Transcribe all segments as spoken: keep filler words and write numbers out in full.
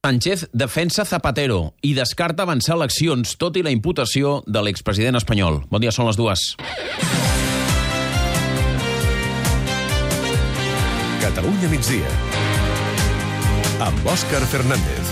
Sánchez defensa Zapatero i descarta avançar eleccions, tot i la imputació de l'expresident espanyol. Bon dia, són les dues. Catalunya migdia, amb Òscar Fernández.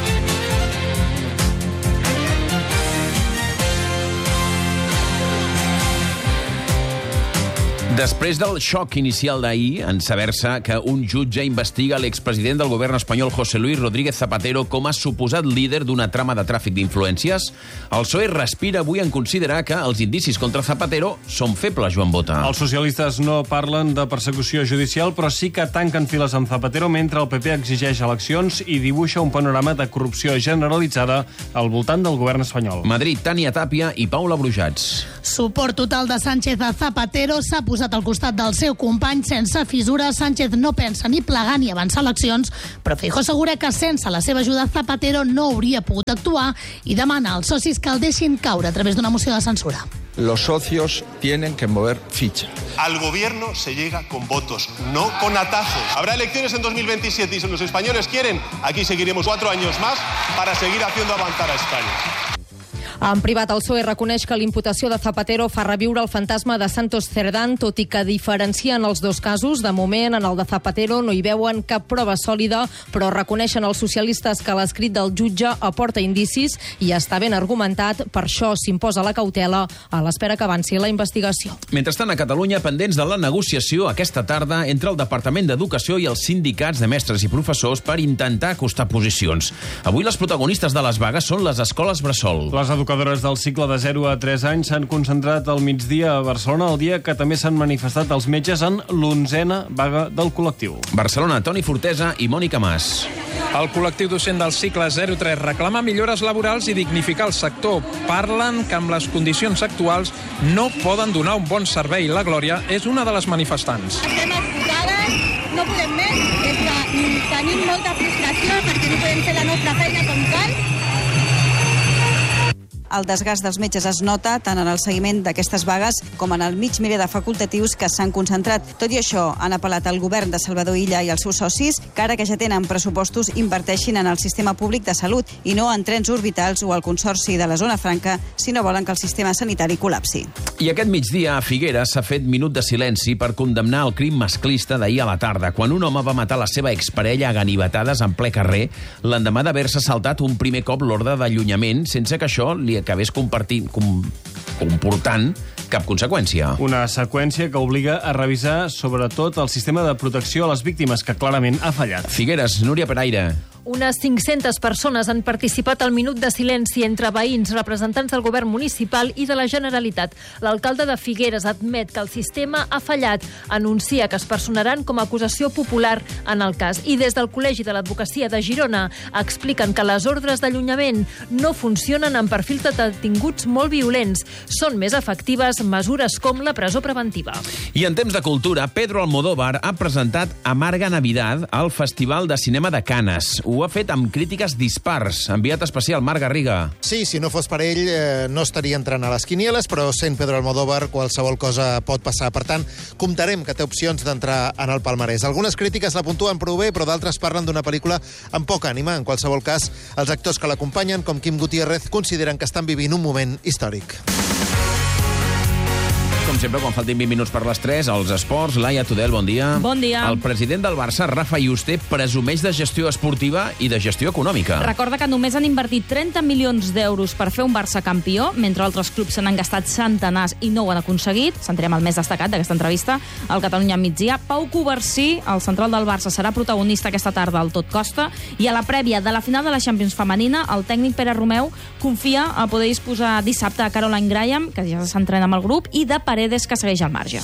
Després del xoc inicial d'ahir, en saber-se que un jutge investiga l'expresident del govern espanyol José Luis Rodríguez Zapatero com a suposat líder d'una trama de tràfic d'influències, el P S O E respira avui en considerar que els indicis contra Zapatero són febles, Joan Bota. Els socialistes no parlen de persecució judicial, però sí que tanquen files amb Zapatero, mentre el P P exigeix eleccions i dibuixa un panorama de corrupció generalitzada al voltant del govern espanyol. Madrid, Tània Tàpia i Paula Brujats. Suport total de Sánchez a Zapatero s'ha posat al costat del seu company sense fissures. Sánchez no pensa ni plegar ni avançar eleccions, però Feijóo assegura que sense la seva ajuda Zapatero no hauria pogut actuar i demana als socis que el deixin caure a través d'una moció de censura. Los socios tienen que mover ficha. Al gobierno se llega con votos, no con atajos. Habrá elecciones en dos mil veintisiete y si los españoles quieren, aquí seguiremos cuatro años más para seguir haciendo avanzar a España. En privat, el P S O E reconeix que l'imputació de Zapatero fa reviure el fantasma de Santos Cerdán, tot i que diferencien els dos casos. De moment, en el de Zapatero no hi veuen cap prova sòlida, però reconeixen els socialistes que l'escrit del jutge aporta indicis i està ben argumentat. Per això s'imposa la cautela a l'espera que avanci la investigació. Mentrestant, a Catalunya, pendents de la negociació aquesta tarda entre el Departament d'Educació i els sindicats de mestres i professors per intentar acostar posicions. Avui les protagonistes de les vagues són les escoles bressol. Les educadores del cicle de zero a tres anys s'han concentrat al migdia a Barcelona, el dia que també s'han manifestat els metges en l'onzena vaga del col·lectiu. Barcelona, Toni Fortesa i Mònica Mas. El col·lectiu docent del cicle zero tres reclama millores laborals i dignificar el sector. Parlen que amb les condicions actuals no poden donar un bon servei. La Glòria és una de les manifestants. Estem esgotades, no podem més, és que tenim molta frustració perquè no podem fer la nostra feina com cal. El desgast dels metges es nota tant en el seguiment d'aquestes vagues com en el mig miler de facultatius que s'han concentrat. Tot i això, han apel·lat al govern de Salvador Illa i als seus socis que ara que ja tenen pressupostos inverteixin en el sistema públic de salut i no en trens orbitals o al Consorci de la Zona Franca si no volen que el sistema sanitari col·lapsi. I aquest migdia a Figueres s'ha fet minut de silenci per condemnar el crim masclista d'ahir a la tarda, quan un home va matar la seva exparella a ganivetades en ple carrer l'endemà d'haver-se saltat un primer cop l'ordre d'allunyament sense que això li acabés compartint, com, comportant cap conseqüència. Una seqüència que obliga a revisar sobretot el sistema de protecció a les víctimes, que clarament ha fallat. Figueres, Núria Peraire. Unes cinc-centes persones han participat al minut de silenci entre veïns, representants del govern municipal i de la Generalitat. L'alcalde de Figueres admet que el sistema ha fallat, anuncia que es personaran com a acusació popular en el cas. I des del Col·legi de l'Advocacia de Girona expliquen que les ordres d'allunyament no funcionen amb perfils de detinguts molt violents. Són més efectives mesures com la presó preventiva. I en temps de cultura, Pedro Almodóvar ha presentat Amarga Navidad al Festival de Cinema de Canes. Ho ha fet amb crítiques dispars. Enviat especial, Marc Garriga. Sí, si no fos per ell, eh, no estaria entrant a les quinieles, però sent Pedro Almodóvar, qualsevol cosa pot passar. Per tant, comptarem que té opcions d'entrar en el palmarès. Algunes crítiques la puntuen prou bé, però d'altres parlen d'una pel·lícula amb poca ànima. En qualsevol cas, els actors que l'acompanyen, com Quim Gutiérrez, consideren que estan vivint un moment històric. Com sempre, quan faltin vint minuts per les tres, els esports. Laia Tudel, bon dia. Bon dia. El president del Barça, Rafa Yuste, presumeix de gestió esportiva i de gestió econòmica. Recorda que només han invertit trenta milions d'euros per fer un Barça campió, mentre altres clubs se n'han gastat centenars i no ho han aconseguit. Sentirem el més destacat d'aquesta entrevista al Catalunya migdia. Pau Covarsí, el central del Barça, serà protagonista aquesta tarda al Tot Costa, i a la prèvia de la final de la Champions femenina, el tècnic Pere Romeu confia a poder disposar dissabte a Caroline Graham, que ja s'entrena amb el grup, i de Paredes, que segueix al marge.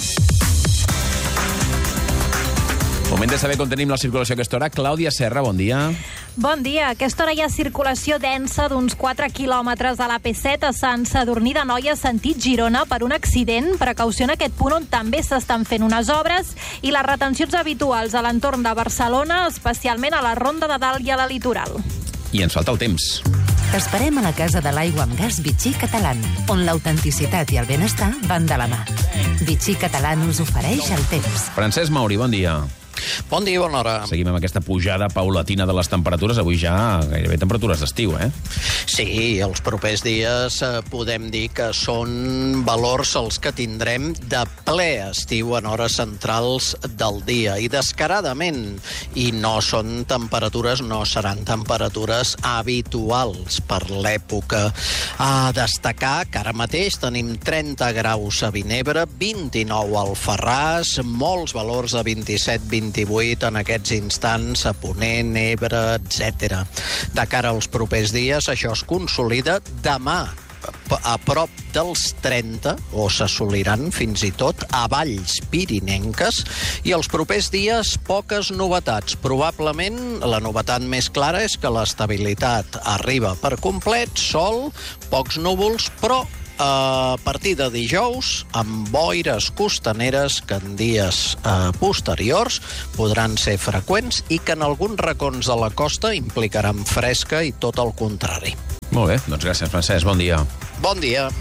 Moment de saber com tenim la circulació a aquesta hora. Clàudia Serra, bon dia. Bon dia. A aquesta hora hi ha circulació densa d'uns quatre quilòmetres a l'A P set a Sant Sadurní d'Anoia, sentit Girona, per un accident. Precaució en aquest punt on també s'estan fent unes obres, i les retencions habituals a l'entorn de Barcelona, especialment a la Ronda de Dalt i a la Litoral. I ens falta el temps. T'esperem a la Casa de l'Aigua amb Gas Vichy Catalán, on l'autenticitat i el benestar van de la mà. Vichy Catalán us ofereix el temps. Francesc Mauri, bon dia. Bon dia, bona hora. Seguim amb aquesta pujada paulatina de les temperatures. Avui ja gairebé temperatures d'estiu, eh? Sí, els propers dies eh, podem dir que són valors els que tindrem de ple estiu en hores centrals del dia. I descaradament. I no són temperatures, no seran temperatures habituals per l'època. A destacar que ara mateix tenim trenta graus a Vinebre, vint-i-nou al Alfarràs, molts valors de vint-i-set vint-i-vuit en aquests instants a Ponent, Ebre, etcètera. De cara als propers dies, això es consolida demà a prop dels trenta, o s'assoliran fins i tot a valls pirinenques, i els propers dies poques novetats. Probablement la novetat més clara és que l'estabilitat arriba per complet, sol, pocs núvols, però a partir de dijous, amb boires costaneres que en dies eh, posteriors podran ser freqüents i que en alguns racons de la costa implicaran fresca i tot el contrari. Molt bé, doncs gràcies, Francesc. Bon dia. Bon dia.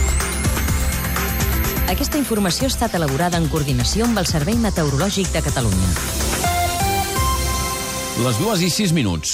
Aquesta informació ha estat elaborada en coordinació amb el Servei Meteorològic de Catalunya. Les dues i sis minuts.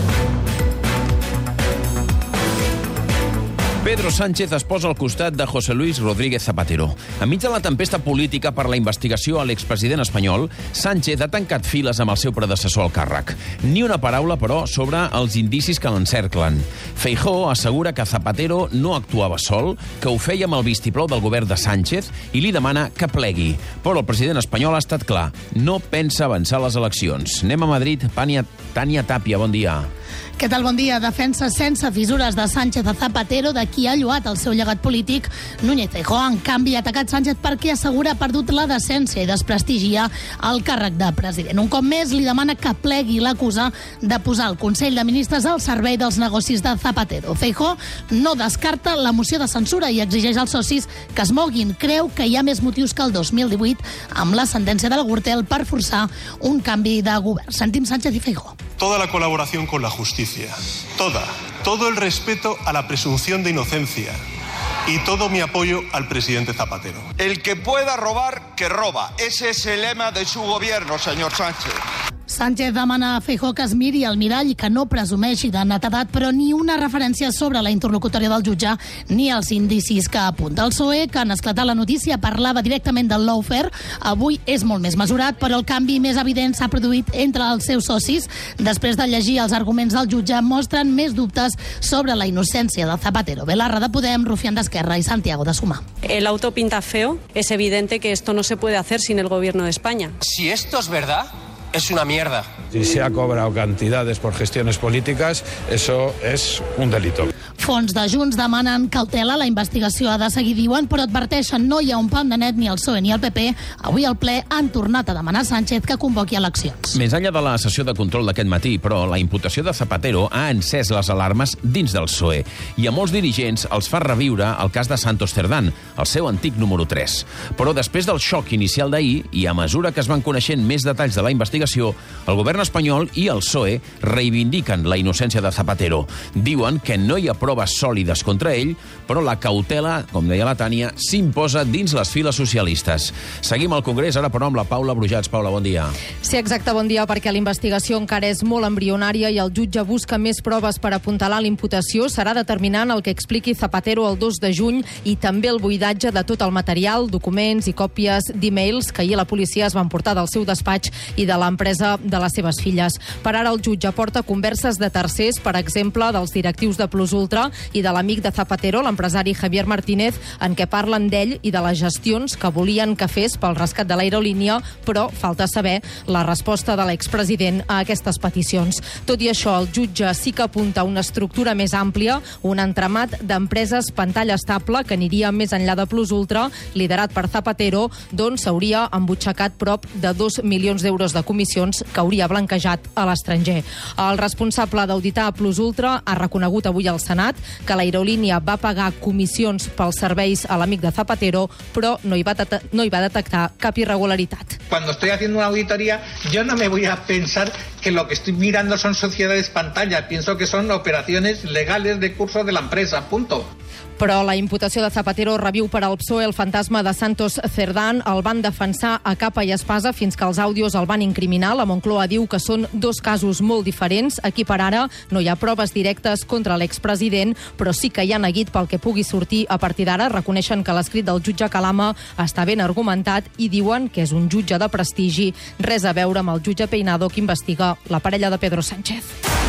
Pedro Sánchez es posa al costat de José Luis Rodríguez Zapatero. Enmig de la tempesta política per la investigació a l'expresident espanyol, Sánchez ha tancat files amb el seu predecessor al càrrec. Ni una paraula, però, sobre els indicis que l'encerclen. Feijóo assegura que Zapatero no actuava sol, que ho feia amb el vistiplou del govern de Sánchez i li demana que plegui. Però el president espanyol ha estat clar. No pensa avançar les eleccions. Anem a Madrid. Tània, Tània Tàpia, bon dia. Què tal? Bon dia. Defensa sense fissures de Sánchez a Zapatero, de qui ha lloat el seu llegat polític. Núñez Feijóo, en canvi, ha atacat Sánchez perquè assegura ha perdut la decència i desprestigia el càrrec de president. Un cop més, li demana que plegui i l'acusa de posar el Consell de Ministres al servei dels negocis de Zapatero. Feijóo no descarta la moció de censura i exigeix als socis que es moguin. Creu que hi ha més motius que el dos mil divuit amb la sentència de la Gürtel per forçar un canvi de govern. Sentim Sánchez i Feijóo. Toda la colaboración con la justicia, toda, todo el respeto a la presunción de inocencia y todo mi apoyo al presidente Zapatero. El que pueda robar, que roba. Ese es el lema de su gobierno, señor Sánchez. Sánchez demana a Feijóo que es miri al mirall i que no presumeixi de netedat, però ni una referència sobre la interlocutòria del jutge ni els indicis que apunta. El P S O E, que en esclatar la notícia parlava directament del lawfare, avui és molt més mesurat, però el canvi més evident s'ha produït entre els seus socis. Després de llegir els arguments del jutge, mostren més dubtes sobre la innocència de Zapatero. Belarra de Podem, Rufián d'Esquerra i Santiago de Sumar. El auto pinta feo. Es evidente que esto no se puede hacer sin el gobierno de España. Si esto es verdad, es una mierda. Si se ha cobrado cantidades por gestiones políticas, eso es un delito. Fons de Junts demanen cautela. La investigació ha de seguir, diuen, però adverteixen no hi ha un pam de net ni el P S O E ni el P P. Avui al ple han tornat a demanar a Sánchez que convoqui eleccions. Més enllà de la sessió de control d'aquest matí, però, la imputació de Zapatero ha encès les alarmes dins del P S O E i a molts dirigents els fa reviure el cas de Santos Cerdán, el seu antic número tres. Però després del xoc inicial d'ahir i a mesura que es van coneixent més detalls de la investigació, el govern espanyol i el P S O E reivindiquen la innocència de Zapatero. Diuen que no hi ha proves sòlides contra ell, però la cautela, com deia la Tània, s'imposa dins les files socialistes. Seguim al Congrés, ara però amb la Paula Brujats. Paula, bon dia. Sí, exacte, bon dia, perquè la investigació encara és molt embrionària i el jutge busca més proves per apuntalar l'imputació. Serà determinant el que expliqui Zapatero el dos de juny i també el buidatge de tot el material, documents i còpies d'e-mails que ahir la policia es van portar del seu despatx i de l'empresa de les seves filles. Per ara el jutge porta converses de tercers, per exemple, dels directius de Plus Ultra i de l'amic de Zapatero, l'empresari Javier Martínez, en què parlen d'ell i de les gestions que volien que fes pel rescat de l'aerolínia, però falta saber la resposta de l'expresident a aquestes peticions. Tot i això, el jutge sí que apunta una estructura més àmplia, un entramat d'empreses pantalla estable que aniria més enllà de Plus Ultra, liderat per Zapatero, d'on s'hauria embutxacat prop de dos milions d'euros de comissions que hauria blanquejat a l'estranger. El responsable d'auditar a Plus Ultra ha reconegut avui al Senat que l'aerolínia va pagar comissions pels serveis a l'amic de Zapatero, però no hi va, no hi va detectar cap irregularitat. Cuando estoy haciendo una auditoría, yo no me voy a pensar que lo que estoy mirando son sociedades pantalla. Pienso que son operaciones legales de curso de la empresa, punto. Però la imputació de Zapatero reviu per al P S O E el fantasma de Santos Cerdán. El van defensar a capa i espasa fins que els àudios el van incriminar. La Moncloa diu que són dos casos molt diferents. Aquí per ara no hi ha proves directes contra l'expresident, però sí que hi ha neguit pel que pugui sortir a partir d'ara. Reconeixen que l'escrit del jutge Calama està ben argumentat i diuen que és un jutge de prestigi. Res a veure amb el jutge Peinado que investiga la parella de Pedro Sánchez.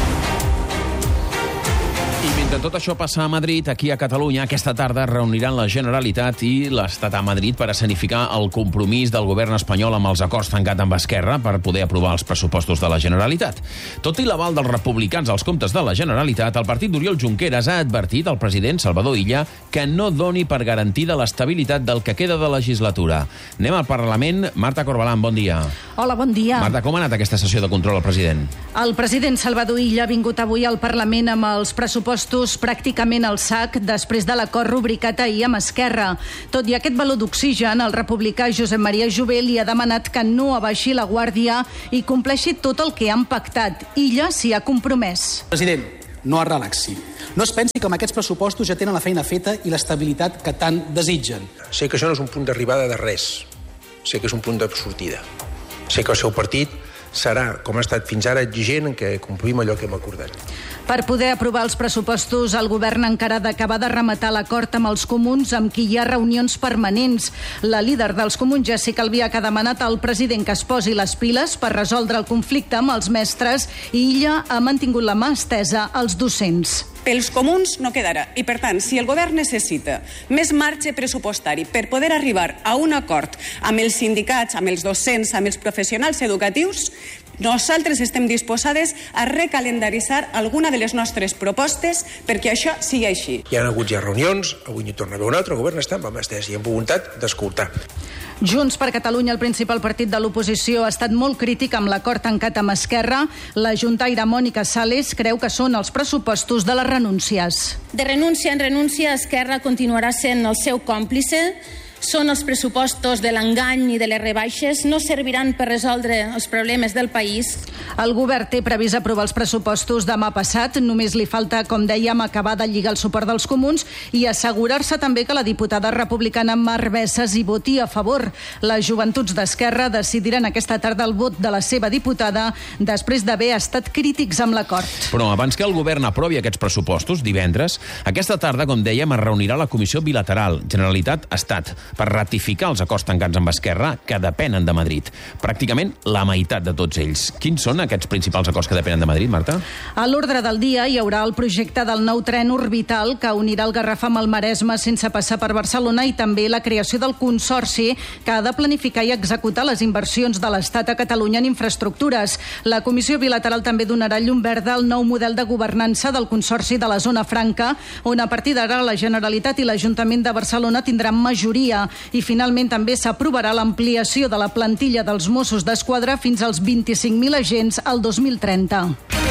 I mentre tot això passa a Madrid, aquí a Catalunya, aquesta tarda reuniran la Generalitat i l'Estat a Madrid per escenificar el compromís del govern espanyol amb els acords tancats amb Esquerra per poder aprovar els pressupostos de la Generalitat. Tot i l'aval dels republicans als comptes de la Generalitat, el partit d'Oriol Junqueras ha advertit al president Salvador Illa que no doni per garantida l'estabilitat del que queda de legislatura. Anem al Parlament. Marta Corbalán, bon dia. Hola, bon dia. Marta, com ha anat aquesta sessió de control al president? El president Salvador Illa ha vingut avui al Parlament amb els pressupostos pràcticament al sac després de l'acord rubricat ahir amb Esquerra. Tot i aquest baló d'oxigen, el republicà Josep Maria Jové li ha demanat que no abaixi la guàrdia i compleixi tot el que han pactat. Illa s'hi ha compromès. President, no es relaxi. No es pensi que amb aquests pressupostos ja tenen la feina feta i l'estabilitat que tant desitgen. Sé que això no és un punt d'arribada de res. Sé que és un punt de sortida. Sé que el seu partit serà, com ha estat fins ara, exigent en què complim allò que hem acordat. Per poder aprovar els pressupostos, el govern encara ha d'acabar de rematar l'acord amb els comuns, amb qui hi ha reunions permanents. La líder dels comuns, Jessica Albiach, ha demanat al president que es posi les piles per resoldre el conflicte amb els mestres i Illa ha mantingut la mà estesa als docents. Pels comuns no quedarà. I, per tant, si el govern necessita més marge pressupostari per poder arribar a un acord amb els sindicats, amb els docents, amb els professionals educatius, nosaltres estem disposades a recalendaritzar alguna de les nostres propostes perquè això sigui així. Hi ha hagut ja reunions, avui n'hi torna a haver un altre, el govern està amb mà estesa i amb voluntat d'escoltar. Junts per Catalunya, el principal partit de l'oposició, ha estat molt crític amb l'acord tancat amb Esquerra. La juntaire Mònica Sales creu que són els pressupostos de les renúncies. De renúncia en renúncia, Esquerra continuarà sent el seu còmplice. Són els pressupostos de l'engany i de les rebaixes, no serviran per resoldre els problemes del país. El govern té previst aprovar els pressupostos demà passat. Només li falta, com dèiem, acabar de lligar el suport dels comuns i assegurar-se també que la diputada republicana Mar Bessas hi voti a favor. Les joventuts d'Esquerra decidiran aquesta tarda el vot de la seva diputada després d'haver estat crítics amb l'acord. Però abans que el govern aprovi aquests pressupostos, divendres, aquesta tarda, com dèiem, es reunirà la Comissió Bilateral Generalitat-Estat per ratificar els acords tancats amb Esquerra que depenen de Madrid. Pràcticament la meitat de tots ells. Quins són aquests principals acords que depenen de Madrid, Marta? A l'ordre del dia hi haurà el projecte del nou tren orbital que unirà el Garraf amb el Maresme sense passar per Barcelona i també la creació del Consorci que ha de planificar i executar les inversions de l'Estat a Catalunya en infraestructures. La Comissió Bilateral també donarà llum verda al nou model de governança del Consorci de la Zona Franca, on a partir d'ara la Generalitat i l'Ajuntament de Barcelona tindran majoria. I finalment també s'aprovarà l'ampliació de la plantilla dels Mossos d'Esquadra fins als vint-i-cinc mil agents al dos mil trenta.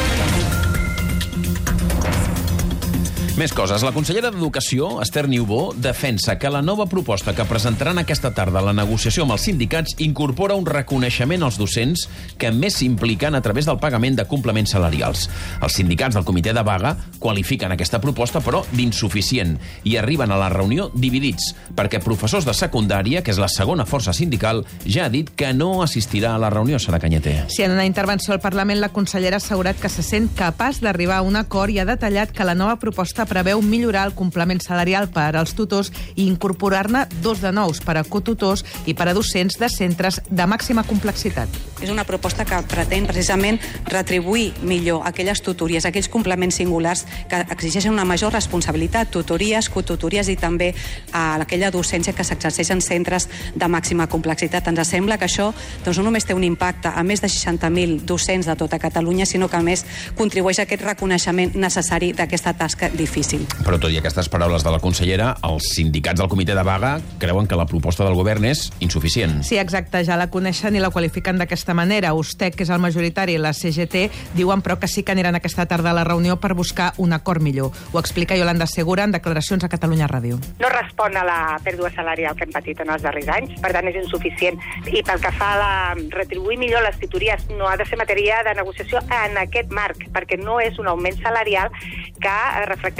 Més coses. La consellera d'Educació, Esther Niubó, defensa que la nova proposta que presentaran aquesta tarda a la negociació amb els sindicats incorpora un reconeixement als docents que més s'impliquen a través del pagament de complements salarials. Els sindicats del comitè de vaga qualifiquen aquesta proposta, però, d'insuficient i arriben a la reunió dividits, perquè professors de secundària, que és la segona força sindical, ja ha dit que no assistirà a la reunió. Sara Cañete. Sí, en una intervenció al Parlament, la consellera ha assegurat que se sent capaç d'arribar a un acord i ha detallat que la nova proposta preveu millorar el complement salarial per als tutors i incorporar-ne dos de nous per a cotutors i per a docents de centres de màxima complexitat. És una proposta que pretén precisament retribuir millor aquelles tutories, aquells complements singulars que exigeixen una major responsabilitat, tutories, cotutories i també a aquella docència que s'exerceix en centres de màxima complexitat. Ens sembla que això doncs, no només té un impacte a més de seixanta mil docents de tota Catalunya, sinó que a més contribueix a aquest reconeixement necessari d'aquesta tasca difícil. Però tot i aquestes paraules de la consellera, els sindicats del comitè de vaga creuen que la proposta del govern és insuficient. Sí, exacte, ja la coneixen i la qualifiquen d'aquesta manera. USTEC, que és el majoritari, i la C G T diuen però que sí que aniran aquesta tarda a la reunió per buscar un acord millor. Ho explica Yolanda Segura en declaracions a Catalunya Ràdio. No respon a la pèrdua salarial que hem patit en els darrers anys, per tant és insuficient. I pel que fa a la retribuir millor les tutories, no ha de ser matèria de negociació en aquest marc, perquè no és un augment salarial que reflecteix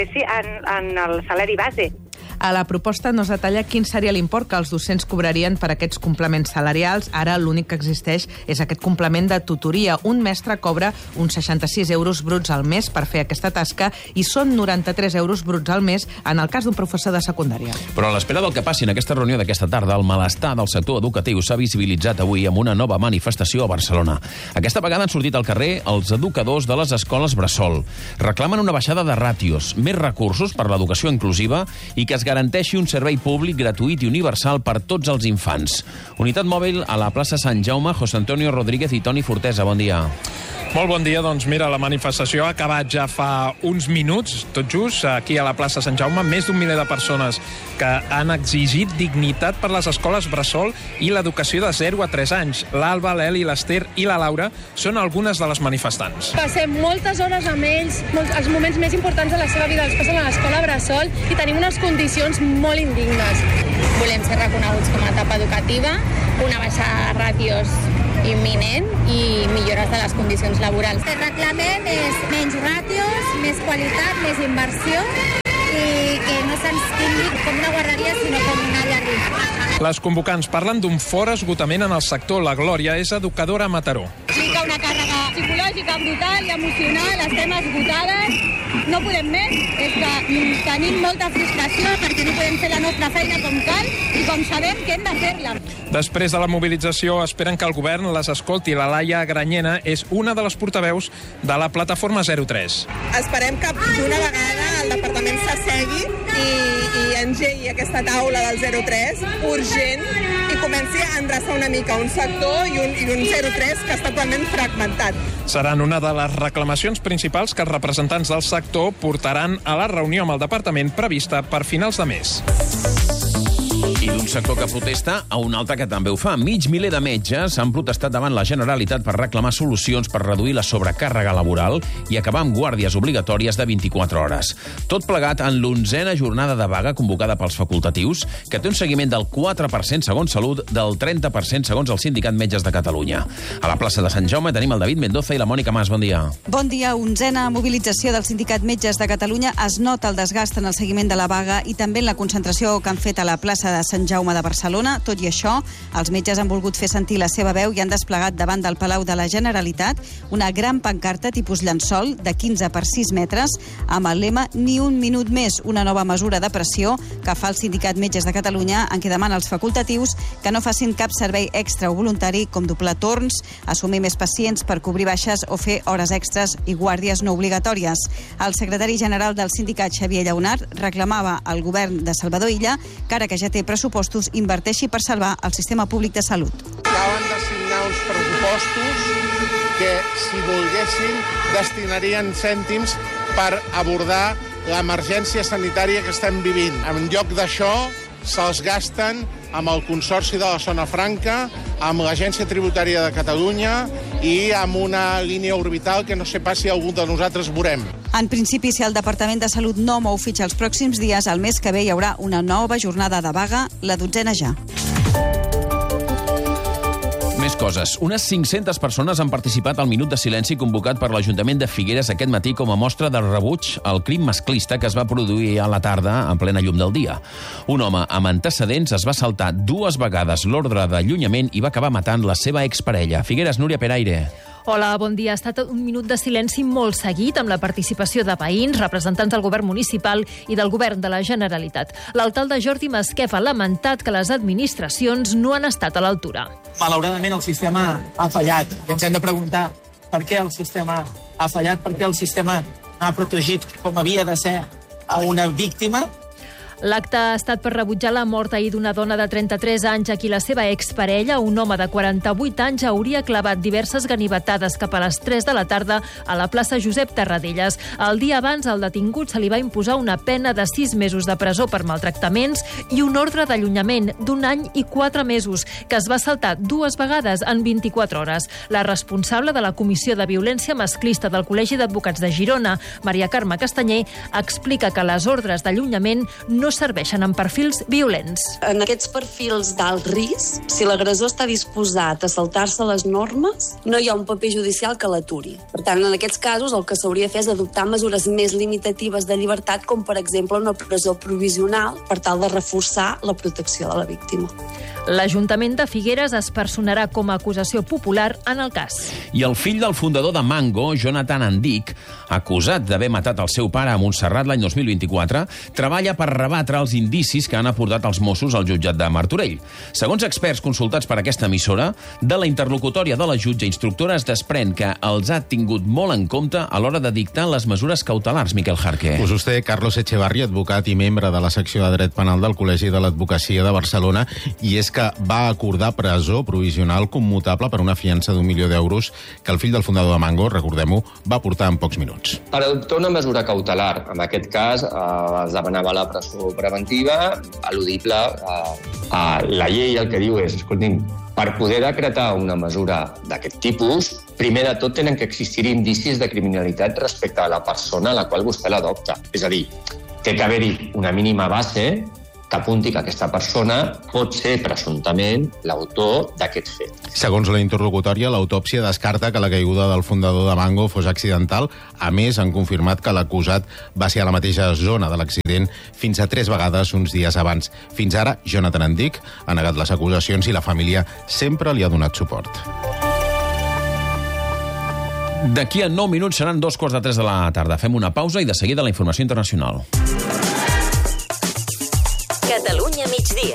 benefici en, en el salari base. A la proposta no es detalla quin seria l'import que els docents cobrarien per aquests complements salarials. Ara l'únic que existeix és aquest complement de tutoria. Un mestre cobra uns seixanta-sis euros bruts al mes per fer aquesta tasca i són noranta-tres euros bruts al mes en el cas d'un professor de secundària. Però a l'espera del que passi en aquesta reunió d'aquesta tarda, el malestar del sector educatiu s'ha visibilitzat avui amb una nova manifestació a Barcelona. Aquesta vegada han sortit al carrer els educadors de les escoles bressol. Reclamen una baixada de ràtios, més recursos per l'educació inclusiva i que es garanteixi un servei públic gratuït i universal per tots els infants. Unitat mòbil a la plaça Sant Jaume, José Antonio Rodríguez i Toni Fortesa. Bon dia. Molt bon dia. Doncs mira, la manifestació ha acabat ja fa uns minuts, tot just, aquí a la plaça Sant Jaume. Més d'un miler de persones que han exigit dignitat per les escoles bressol i l'educació de zero a tres anys. L'Alba, l'Eli, l'Ester i la Laura són algunes de les manifestants. Passem moltes hores amb ells, molts, els moments més importants de la seva vida els passen a l'escola bressol i tenim unes condicions molt indignes. Volem ser reconeguts com a etapa educativa, una baixada de ràtios imminent i millores de les condicions laborals. El que reclamem és menys ràtios, més qualitat, més inversió i que no se'ns tingui com una guarderia, sinó com una llar d'infants. Les convocants parlen d'un fort esgotament en el sector. La Glòria és educadora a Mataró. Implica una càrrega psicològica brutal i emocional, estem esgotades, no podem més, és que tenim molta frustració perquè no podem fer la nostra feina com cal i com sabem que hem de fer-la. Després de la mobilització, esperen que el govern les escolti. La Laia Granyena és una de les portaveus de la plataforma zero tres. Esperem que d'una vegada el departament s'assegui i, i engegui aquesta taula del zero tres urgent i comenci a endreçar una mica un sector i un, i un zero tres que està actualment fragmentat. Seran una de les reclamacions principals que els representants del sector portaran a la reunió amb el departament prevista per finals de mes. I d'un sector que protesta a un altre que també ho fa. Mig miler de metges han protestat davant la Generalitat per reclamar solucions per reduir la sobrecàrrega laboral i acabar amb guàrdies obligatòries de vint-i-quatre hores. Tot plegat en l'onzena jornada de vaga convocada pels facultatius, que té un seguiment del quatre per cent segons Salut, del trenta per cent segons el Sindicat Metges de Catalunya. A la plaça de Sant Jaume tenim el David Mendoza i la Mònica Mas. Bon dia. Bon dia. Onzena mobilització del Sindicat Metges de Catalunya. Es nota el desgast en el seguiment de la vaga i també en la concentració que han fet a la plaça de Sant Jaume de Barcelona. Tot i això, els metges han volgut fer sentir la seva veu i han desplegat davant del Palau de la Generalitat una gran pancarta tipus llençol de quinze per sis metres amb el lema Ni un minut més, una nova mesura de pressió que fa el Sindicat Metges de Catalunya en què demana als facultatius que no facin cap servei extra o voluntari com doblar torns, assumir més pacients per cobrir baixes o fer hores extres i guàrdies no obligatòries. El secretari general del sindicat, Xavier Lleonart, reclamava al govern de Salvador Illa que ara que ja té pressupostos inverteixi per salvar el sistema públic de salut. Acaben de signar uns pressupostos que, si volguessin, destinarien cèntims per abordar l'emergència sanitària que estem vivint. En lloc d'això, se'ls gasten amb el Consorci de la Zona Franca, amb l'Agència Tributària de Catalunya i amb una línia orbital que no sé pas si algun de nosaltres veurem. En principi, si el Departament de Salut no mou fitxa els pròxims dies, el mes que ve hi haurà una nova jornada de vaga, la dotzena ja. Més coses. Unes cinc-centes persones han participat al Minut de Silenci convocat per l'Ajuntament de Figueres aquest matí com a mostra de rebuig al crim masclista que es va produir a la tarda en plena llum del dia. Un home amb antecedents es va saltar dues vegades l'ordre d'allunyament i va acabar matant la seva exparella. Figueres, Núria Peraire. Hola, bon dia. Ha estat un minut de silenci molt seguit amb la participació de veïns, representants del govern municipal i del govern de la Generalitat. L'alcalde Jordi Masquef ha lamentat que les administracions no han estat a l'altura. Malauradament el sistema ha fallat i ens hem de preguntar per què el sistema ha fallat, per què el sistema ha protegit com havia de ser a una víctima. L'acte ha estat per rebutjar la mort ahir d'una dona de trenta-tres anys a qui la seva exparella, un home de quaranta-vuit anys, hauria clavat diverses ganivetades cap a les tres de la tarda a la plaça Josep Tarradellas. El dia abans, al detingut se li va imposar una pena de sis mesos de presó per maltractaments i un ordre d'allunyament d'un any i quatre mesos, que es va saltar dues vegades en vint-i-quatre hores. La responsable de la Comissió de Violència Masclista del Col·legi d'Advocats de Girona, Maria Carme Castanyer, explica que les ordres d'allunyament no no serveixen en perfils violents. En aquests perfils d'alt risc, si l'agressor està disposat a saltar-se les normes, no hi ha un paper judicial que l'aturi. Per tant, en aquests casos, el que s'hauria de fer és adoptar mesures més limitatives de llibertat, com per exemple una presó provisional, per tal de reforçar la protecció de la víctima. L'Ajuntament de Figueres es personarà com a acusació popular en el cas. I el fill del fundador de Mango, Jonathan Andic, acusat d'haver matat el seu pare a Montserrat l'any dos mil vint-i-quatre, treballa per rebatre els indicis que han aportat els Mossos al jutjat de Martorell. Segons experts consultats per aquesta emissora, de la interlocutòria de la jutge instructora es desprèn que els ha tingut molt en compte a l'hora de dictar les mesures cautelars, Miquel Jarque. Us ho té Carlos Echevarri, advocat i membre de la secció de dret penal del Col·legi de l'Advocacia de Barcelona, i és que va acordar presó provisional commutable per una fiança d'un milió d'euros que el fill del fundador de Mango, recordem-ho, va portar en pocs minuts. Per adoptar una mesura cautelar, en aquest cas eh, es demanava la presó preventiva, eludible. Eh, eh, la llei el que diu és, escolti'm, per poder decretar una mesura d'aquest tipus, primer de tot tenen que existir indicis de criminalitat respecte a la persona a la qual vostè l'adopta. És a dir, té que haver-hi una mínima base que apunti que aquesta persona pot ser presumptament l'autor d'aquest fet. Segons la interlocutòria, l'autòpsia descarta que la caiguda del fundador de Mango fos accidental. A més, han confirmat que l'acusat va ser a la mateixa zona de l'accident fins a tres vegades uns dies abans. Fins ara, Jonathan Andic ha negat les acusacions i la família sempre li ha donat suport. D'aquí a nou minuts seran dos quarts de tres de la tarda. Fem una pausa i de seguida la informació internacional. Catalunya migdia.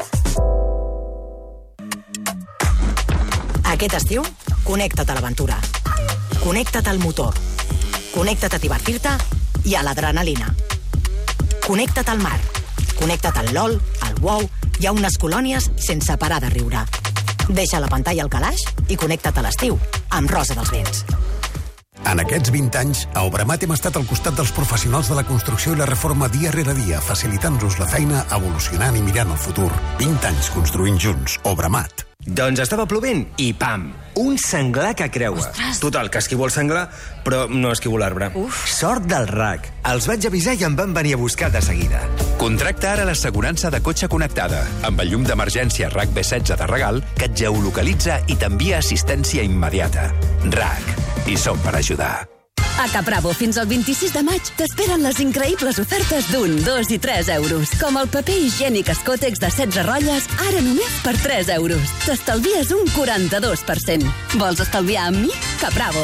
Aquest estiu, connecta't a l'aventura. Connecta't al motor. Connecta't a divertir-te i a l'adrenalina. Connecta't al mar. Connecta't al LOL, al WoW i a unes colònies sense parar de riure. Deixa la pantalla al calaix i connecta't a l'estiu amb Rosa dels Vents. En aquests vint anys, a Obramat hem estat al costat dels professionals de la construcció i la reforma dia rere dia, facilitant-nos la feina, evolucionant i mirant el futur. vint anys construint junts. Obramat. Doncs estava plovent i pam! Un senglar que creua. Ostres. Total, que esquivo el senglar, però no esquivo l'arbre. Sort del R A C. Els vaig avisar i em van venir a buscar de seguida. Contracta ara l'assegurança de cotxe connectada, amb el llum d'emergència R A C B setze de regal, que et geolocalitza i t'envia assistència immediata. R A C. I som per ajudar. A Capravo, fins al vint-i-sis de maig, t'esperen les increïbles ofertes d'un, dos i tres euros. Com el paper higiènic Escotex de setze rotlles, ara només per tres euros. T'estalvies un quaranta-dos per cent. Vols estalviar amb mi? Capravo.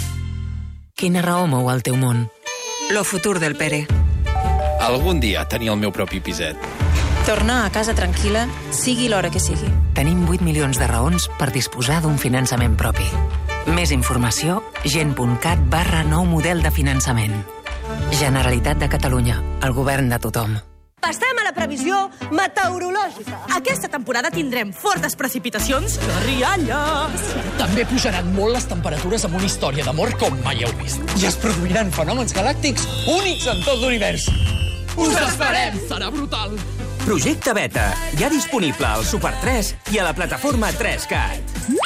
Quina raó mou el teu món? Lo futur del Pere. Algun dia tenir el meu propi piset. Tornar a casa tranquil·la, sigui l'hora que sigui. Tenim vuit milions de raons per disposar d'un finançament propi. Més informació, gent.cat barra nou model de finançament. Generalitat de Catalunya, el govern de tothom. Passem a la previsió meteorològica. Aquesta temporada tindrem fortes precipitacions i rialles. També pujaran molt les temperatures amb una història d'amor com mai heu vist. I es produiran fenòmens galàctics únics en tot l'univers. Us esperem! Serà brutal! Projecte Beta, ja disponible al Super tres i a la plataforma tres cat.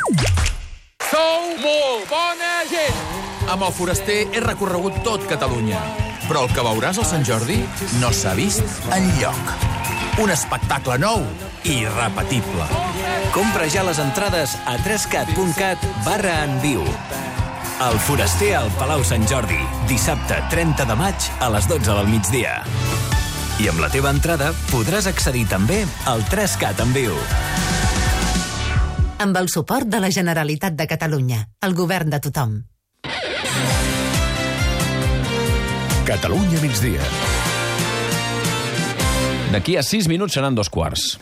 Sou molt bona gent! Amb el Foraster he recorregut tot Catalunya, però el que veuràs al Sant Jordi no s'ha vist enlloc. Un espectacle nou i irrepetible. Compra ja les entrades a trescat.cat barra en viu. El Foraster al Palau Sant Jordi, dissabte trenta de maig a les dotze del migdia. I amb la teva entrada podràs accedir també al tres cat en viu. Amb el suport de la Generalitat de Catalunya, el govern de tothom. Catalunya migdia. D'aquí a sis minuts seran dos quarts.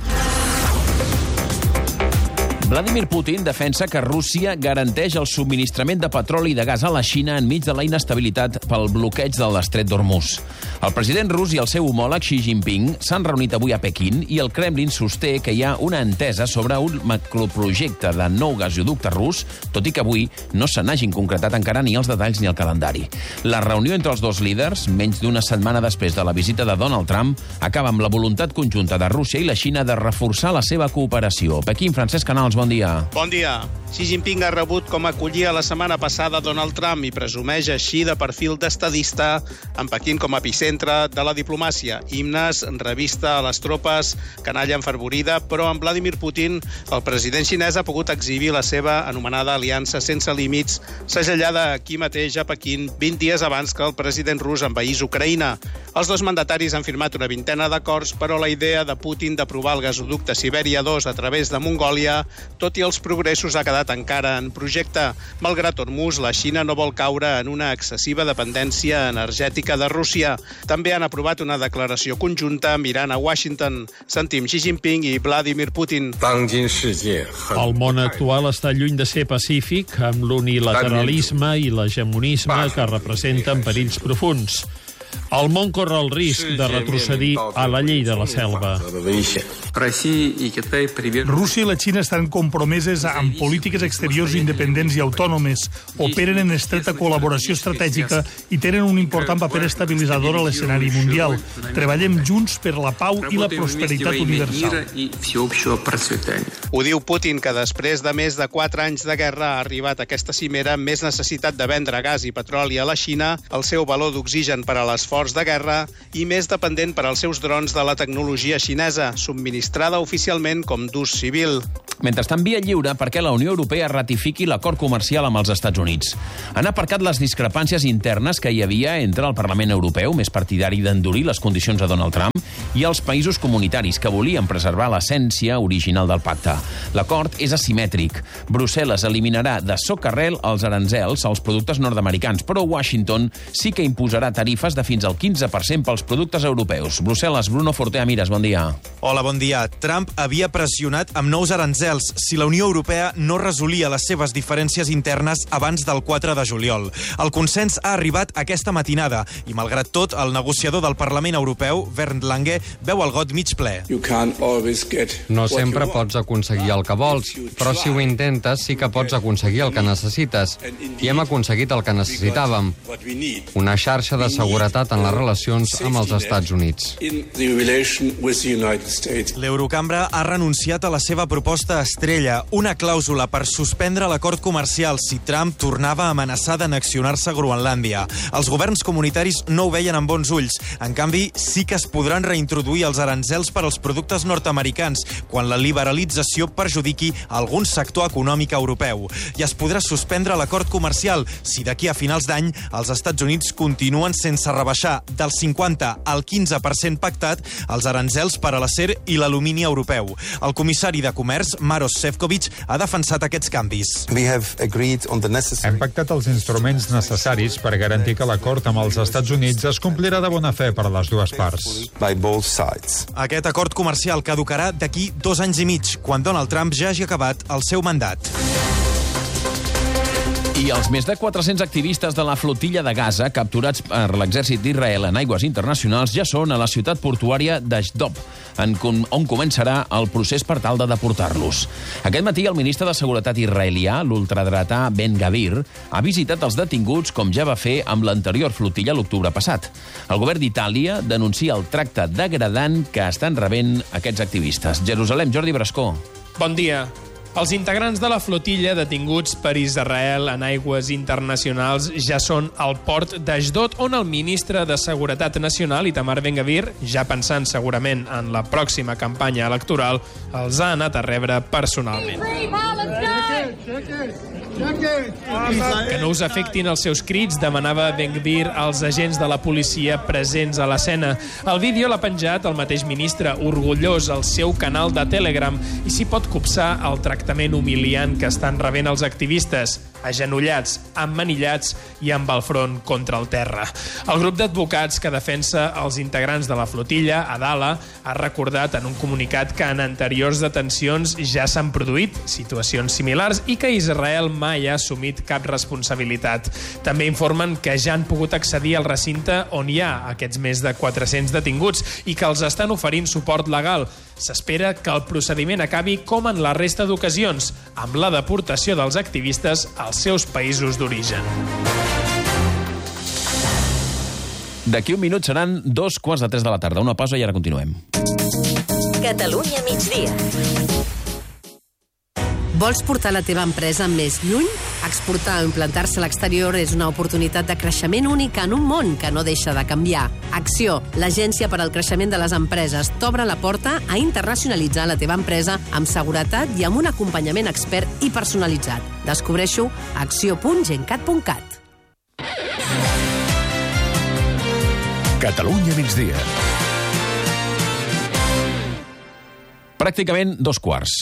Vladimir Putin defensa que Rússia garanteix el subministrament de petroli i de gas a la Xina enmig de la inestabilitat pel bloqueig de l'estret d'Hormuz. El president rus i el seu homòleg Xi Jinping s'han reunit avui a Pequín i el Kremlin sosté que hi ha una entesa sobre un macroprojecte de nou gasoducte rus, tot i que avui no se n'hagin concretat encara ni els detalls ni el calendari. La reunió entre els dos líders, menys d'una setmana després de la visita de Donald Trump, acaba amb la voluntat conjunta de Rússia i la Xina de reforçar la seva cooperació. Pequín, Francesc Canals, bon dia. Bon dia. Xi Jinping ha rebut com acollia la setmana passada Donald Trump i presumeix així de perfil d'estadista amb Pequín com a epicentre de la diplomàcia. Himnes, revista a les tropes, canalla enfervorida, però amb Vladimir Putin el president xinès ha pogut exhibir la seva anomenada aliança sense límits, segellada aquí mateix a Pequín vint dies abans que el president rus envaís Ucraïna. Els dos mandataris han firmat una vintena d'acords, però la idea de Putin d'aprovar el gasoducte Sibèria dos a través de Mongòlia, tot i els progressos, ha quedat encara en projecte. Malgrat Hormuz, la Xina no vol caure en una excessiva dependència energètica de Rússia. També han aprovat una declaració conjunta mirant a Washington. Sentim Xi Jinping i Vladimir Putin. El món actual està lluny de ser pacífic, amb l'unilateralisme i l'hegemonisme que representen perills profuns. El món corre el risc de retrocedir a la llei de la selva. Rússia i la Xina estan compromeses amb polítiques exteriors independents i autònomes, operen en estreta col·laboració estratègica i tenen un important paper estabilitzador a l'escenari mundial. Treballem junts per la pau i la prosperitat universal. Ho diu Putin, que després de més de quatre anys de guerra ha arribat a aquesta cimera amb més necessitat de vendre gas i petroli a la Xina, el seu valor d'oxigen per a l'esforç de guerra i més dependent per als seus drons de la tecnologia xinesa, subministrada oficialment com d'ús civil. Mentrestant, via lliure perquè la Unió Europea ratifiqui l'acord comercial amb els Estats Units. Han aparcat les discrepàncies internes que hi havia entre el Parlament Europeu, més partidari d'endurir les condicions a Donald Trump, i els països comunitaris que volien preservar l'essència original del pacte. L'acord és asimètric. Brussel·les eliminarà de socarrel els aranzels als productes nord-americans, però Washington sí que imposarà tarifes de fins al quinze per cent pels productes europeus. Brussel·les, Bruno Fortea Mires, bon dia. Hola, bon dia. Trump havia pressionat amb nous aranzels si la Unió Europea no resolia les seves diferències internes abans del quatre de juliol. El consens ha arribat aquesta matinada i, malgrat tot, el negociador del Parlament Europeu, Bernd Lange, veu el got mig ple. No sempre pots aconseguir el que vols, però si ho intentes sí que pots aconseguir el que necessites. I hem aconseguit el que necessitàvem. Una xarxa de seguretat en les relacions amb els Estats Units. L'Eurocambra ha renunciat a la seva proposta estrella, una clàusula per suspendre l'acord comercial si Trump tornava a amenaçar d'annexionar-se Groenlàndia. Els governs comunitaris no ho veien amb bons ulls. En canvi, sí que es podran reintroduir els aranzels per als productes nord-americans quan la liberalització perjudiqui algun sector econòmic europeu. I es podrà suspendre l'acord comercial si d'aquí a finals d'any els Estats Units continuen sense rebaixar del cinquanta al quinze per cent pactat els aranzels per a l'acer i l'alumini europeu. El comissari de Comerç, Maros Sefcovic, ha defensat aquests canvis. Hem pactat els instruments necessaris per garantir que l'acord amb els Estats Units es complirà de bona fe per a les dues parts. Aquest acord comercial caducarà d'aquí dos anys i mig, quan Donald Trump ja hagi acabat el seu mandat. I els més de quatre-cents activistes de la flotilla de Gaza capturats per l'exèrcit d'Israel en aigües internacionals ja són a la ciutat portuària d'Ashdod, on començarà el procés per tal de deportar-los. Aquest matí el ministre de Seguretat israelià, l'ultradretà Ben Gavir, ha visitat els detinguts com ja va fer amb l'anterior flotilla l'octubre passat. El govern d'Itàlia denuncia el tracte degradant que estan rebent aquests activistes. Jerusalem, Jordi Brascó. Bon dia. Els integrants de la flotilla detinguts per Israel en aigües internacionals ja són al port d'Ashdod, on el ministre de Seguretat Nacional, Itamar Ben-Gvir, ja pensant segurament en la pròxima campanya electoral, els ha anat a rebre personalment. Que no us afectin els seus crits, demanava Ben-Gvir als agents de la policia presents a l'escena. El vídeo l'ha penjat el mateix ministre, orgullós, al seu canal de Telegram, i s'hi pot copsar el tractament humiliant que estan rebent els activistes, agenollats, emmanillats i amb el front contra el terra. El grup d'advocats que defensa els integrants de la flotilla, Adala, ha recordat en un comunicat que en anteriors detencions ja s'han produït situacions similars i que Israel mai ha assumit cap responsabilitat. També informen que ja han pogut accedir al recinte on hi ha aquests més de quatre-cents detinguts i que els estan oferint suport legal. S'espera que el procediment acabi com en la resta d'ocasions, amb la deportació dels activistes als seus països d'origen. D'aquí un minut seran dos quarts de tres de la tarda. Una pausa i ara continuem. Catalunya migdia. Vols portar la teva empresa més lluny? Exportar o implantar-se a l'exterior és una oportunitat de creixement única en un món que no deixa de canviar. Acció, l'agència per al creixement de les empreses, t'obre la porta a internacionalitzar la teva empresa amb seguretat i amb un acompanyament expert i personalitzat. Descobreixo a acció punt gencat punt cat. Catalunya migdia. Pràcticament dos quarts.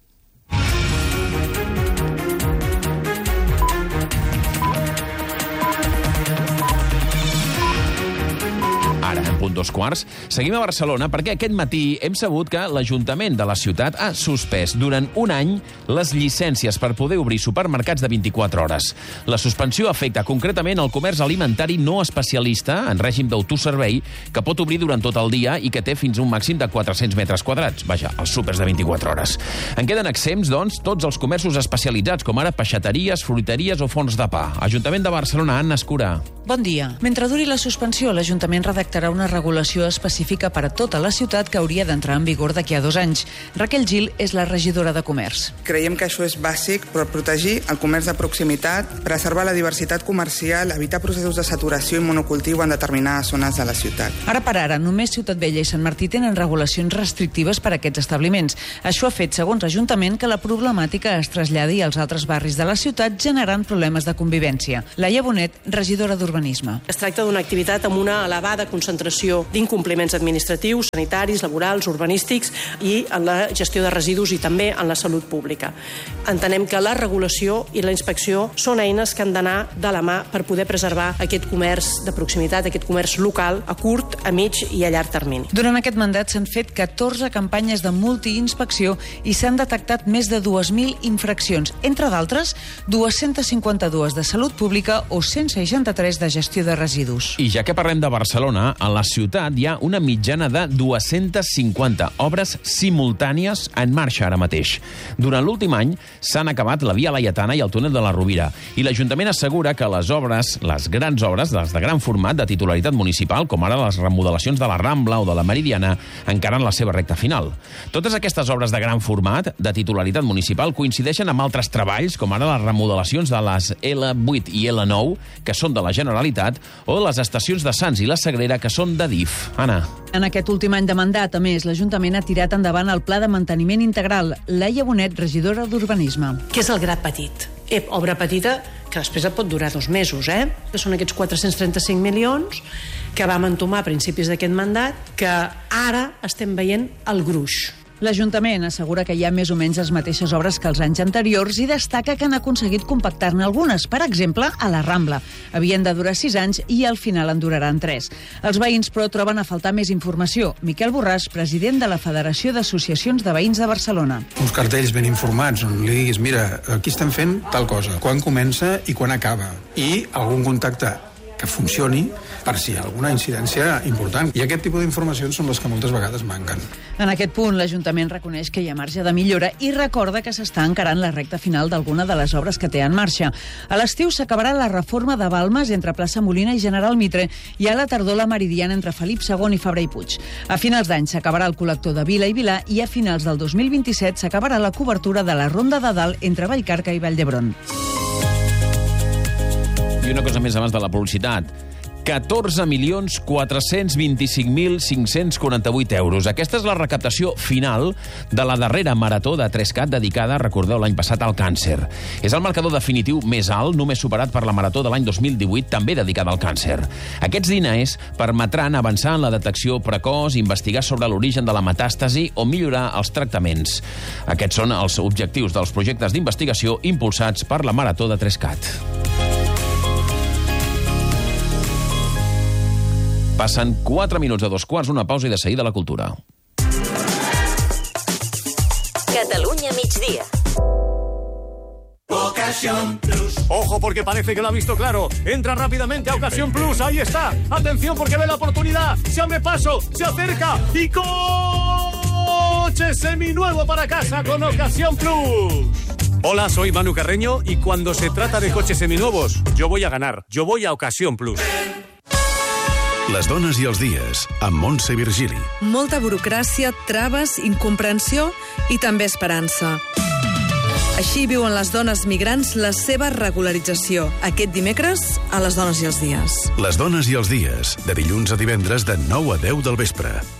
Ara, en punt dos quarts, seguim a Barcelona perquè aquest matí hem sabut que l'Ajuntament de la ciutat ha suspès durant un any les llicències per poder obrir supermercats de vint-i-quatre hores. La suspensió afecta concretament el comerç alimentari no especialista en règim d'autoservei que pot obrir durant tot el dia i que té fins a un màxim de quatre-cents metres quadrats. Vaja, els súpers de vint-i-quatre hores. En queden exempts, doncs, tots els comerços especialitzats, com ara peixateries, fruiteries o forns de pa. Ajuntament de Barcelona, Anna Escurà. Bon dia. Mentre duri la suspensió, l'Ajuntament redactarà una regulació específica per a tota la ciutat que hauria d'entrar en vigor d'aquí a dos anys. Raquel Gil és la regidora de Comerç. Creiem que això és bàsic per protegir el comerç de proximitat, preservar la diversitat comercial, evitar processos de saturació i monocultiu en determinades zones de la ciutat. Ara per ara, només Ciutat Vella i Sant Martí tenen regulacions restrictives per a aquests establiments. Això ha fet, segons l'Ajuntament, que la problemàtica es traslladi als altres barris de la ciutat, generant problemes de convivència. Laia Bonet, regidora d'Urbanisme. Es tracta d'una activitat amb una elevada concentració d'incompliments administratius, sanitaris, laborals, urbanístics i en la gestió de residus i també en la salut pública. Entenem que la regulació i la inspecció són eines que han d'anar de la mà per poder preservar aquest comerç de proximitat, aquest comerç local a curt, a mig i a llarg termini. Durant aquest mandat s'han fet catorze campanyes de multiinspecció i s'han detectat més de dues mil infraccions, entre d'altres, dues-centes cinquanta-dues de salut pública o cent seixanta-tres de gestió de residus. I ja que parlem de Barcelona, a la ciutat hi ha una mitjana de dues-centes cinquanta obres simultànies en marxa ara mateix. Durant l'últim any s'han acabat la Via Laietana i el túnel de la Rovira, i l'Ajuntament assegura que les obres, les grans obres, les de gran format de titularitat municipal, com ara les remodelacions de la Rambla o de la Meridiana, encara en la seva recta final. Totes aquestes obres de gran format, de titularitat municipal, coincideixen amb altres treballs, com ara les remodelacions de les L vuit i L nou, que són de la Generalitat, o de les estacions de Sants i la Sagrera, que són de D I F. Anna. En aquest últim any de mandat, a més, l'Ajuntament ha tirat endavant el Pla de Manteniment Integral. Laia Bonet, regidora d'Urbanisme. Què és el Grat Petit? Eh, obra petita que després et pot durar dos mesos, eh? Que són aquests quatre-cents trenta-cinc milions que vam entomar a principis d'aquest mandat, que ara estem veient el gruix. L'Ajuntament assegura que hi ha més o menys les mateixes obres que els anys anteriors i destaca que han aconseguit compactar-ne algunes, per exemple, a la Rambla. Havien de durar sis anys i al final en duraran tres. Els veïns, però, troben a faltar més informació. Miquel Borràs, president de la Federació d'Associacions de Veïns de Barcelona. Uns cartells ben informats on li diguis, mira, aquí estem fent tal cosa, quan comença i quan acaba. I algun contacte que funcioni per si hi ha alguna incidència important. I aquest tipus d'informacions són les que moltes vegades manquen. En aquest punt, l'Ajuntament reconeix que hi ha marge de millora i recorda que s'està encarant la recta final d'alguna de les obres que té en marxa. A l'estiu s'acabarà la reforma de Balmes entre Plaça Molina i General Mitre i a la tardor la Meridiana entre Felip segon i Fabra i Puig. A finals d'any s'acabarà el col·lector de Vila i Vilà i a finals del dos mil vint-i-set s'acabarà la cobertura de la Ronda de Dalt entre Vallcarca i Vall d'Hebron. I una cosa més abans de la publicitat. catorze milions quatre-cents vint-i-cinc mil cinc-cents quaranta-vuit euros. Aquesta és la recaptació final de la darrera marató de tres cat dedicada, recordeu, l'any passat al càncer. És el marcador definitiu més alt, només superat per la marató de l'any dos mil divuit, també dedicada al càncer. Aquests diners permetran avançar en la detecció precoç, investigar sobre l'origen de la metàstasi o millorar els tractaments. Aquests són els objectius dels projectes d'investigació impulsats per la marató de tres cat. Passen quatre minuts a dos quarts, una pausa i de seguida la cultura. Catalunya migdia. Ocasión Plus. Ojo porque parece que lo ha visto claro. Entra rápidamente a Ocasión Plus. Ahí está. Atención porque ve la oportunidad. Se abre paso, se acerca y coche seminuevo para casa con Ocasión Plus. Hola, soy Manu Carreño y cuando se trata de coches seminuevos, yo voy a ganar. Yo voy a Ocasión Plus. Les dones i els dies, amb Montse Virgili. Molta burocràcia, traves, incomprensió i també esperança. Així viuen les dones migrants la seva regularització. Aquest dimecres, a Les dones i els dies. Les dones i els dies, de dilluns a divendres de nou a deu del vespre.